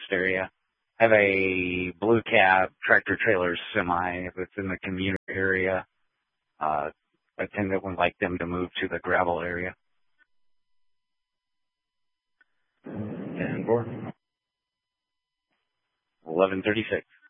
area. I have a blue cab tractor trailer semi that's in the community area. Attendant would like them to move to the gravel area. 10-4. 1136.